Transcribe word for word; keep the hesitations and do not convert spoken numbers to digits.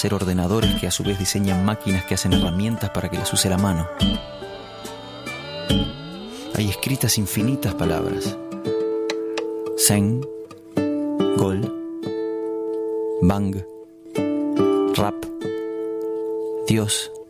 hacer ordenadores que a su vez diseñan máquinas que hacen herramientas para que las use la mano. Hay escritas infinitas palabras. Zen, Gol, Bang, Rap, Dios,